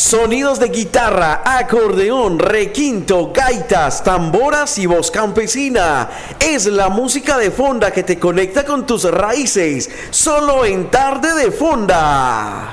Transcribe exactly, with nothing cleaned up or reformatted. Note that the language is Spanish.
Sonidos de guitarra, acordeón, requinto, gaitas, tamboras y voz campesina. Es la música de fonda que te conecta con tus raíces. Solo en Tarde de Fonda.